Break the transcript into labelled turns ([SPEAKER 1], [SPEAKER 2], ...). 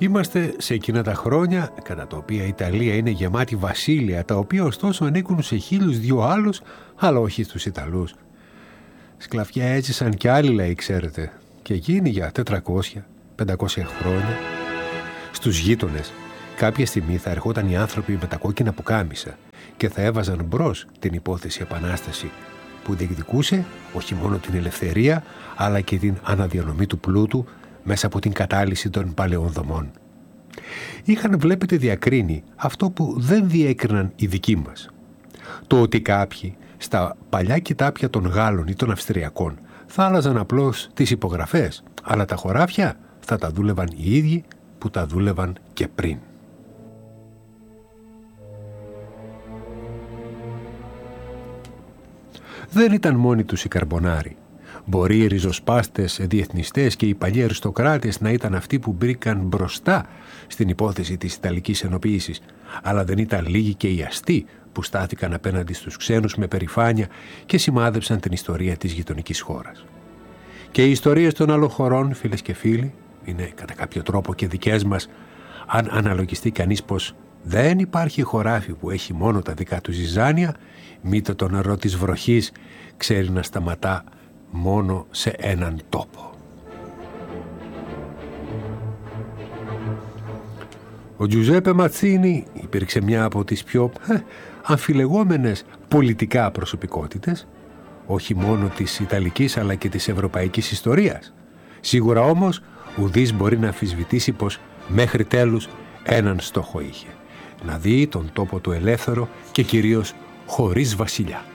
[SPEAKER 1] Είμαστε σε εκείνα τα χρόνια κατά τα οποία η Ιταλία είναι γεμάτη βασίλεια, τα οποία ωστόσο ανήκουν σε 1002 άλλους, αλλά όχι στους Ιταλούς. Σκλαβιά έζησαν και άλλοι λαοί, ξέρετε, και εκείνοι για 400-500 χρόνια. Στους γείτονες κάποια στιγμή θα ερχόταν οι άνθρωποι με τα κόκκινα πουκάμισα και θα έβαζαν μπρος την υπόθεση επανάσταση που διεκδικούσε όχι μόνο την ελευθερία αλλά και την αναδιανομή του πλούτου μέσα από την κατάλυση των παλαιών δομών. Είχαν, βλέπετε, διακρίνει αυτό που δεν διέκριναν οι δικοί μας. Το ότι κάποιοι στα παλιά κοιτάπια των Γάλλων ή των Αυστριακών θα άλλαζαν απλώς τις υπογραφές, αλλά τα χωράφια θα τα δούλευαν οι ίδιοι που τα δούλευαν και πριν. Δεν ήταν μόνοι τους οι Καρμπονάροι. Μπορεί οι ριζοσπάστες διεθνιστές και οι παλιοί αριστοκράτες να ήταν αυτοί που μπήκαν μπροστά στην υπόθεση της Ιταλικής ενοποίησης, αλλά δεν ήταν λίγοι και οι αστεί που στάθηκαν απέναντι στους ξένους με περηφάνεια και σημάδεψαν την ιστορία της γειτονικής χώρας. Και οι ιστορίες των άλλων χωρών, φίλες και φίλοι, είναι κατά κάποιο τρόπο και δικές μας, αν αναλογιστεί κανείς πως δεν υπάρχει χωράφι που έχει μόνο τα δικά του ζυζάνια, μήτε το νερό της βροχής ξέρει να σταματά μόνο σε έναν τόπο. Ο Τζουζέπε Ματσίνι υπήρξε μια από τις πιο αμφιλεγόμενες πολιτικά προσωπικότητες, όχι μόνο της Ιταλικής αλλά και της ευρωπαϊκής ιστορίας. Σίγουρα όμως ουδής μπορεί να αμφισβητήσει πως μέχρι τέλους έναν στόχο είχε: να δει τον τόπο του ελεύθερο και κυρίως χωρίς βασιλιά.